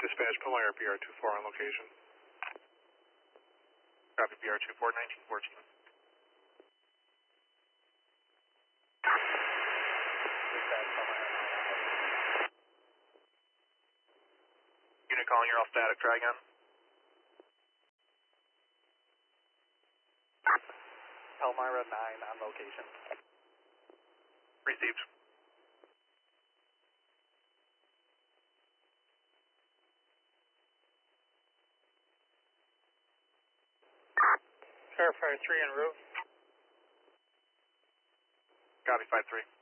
Dispatch, Palmyra, BR24 on location. Copy, BR24, 1914. Unit calling, you're all static, try again. Palmyra 9 on location. Received. Verify 3 en route. Copy, 5-3.